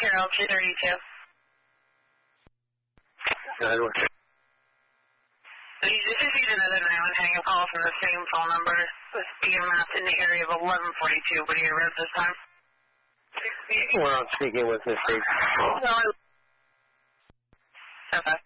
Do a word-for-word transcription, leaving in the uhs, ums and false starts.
Carol, two thirty-two. nine one. So you just received another nine one hang call from the same phone number. It's being mapped in the area of eleven forty-two. What are your routes this time? Well, I'm speaking with Miss Davis. Okay.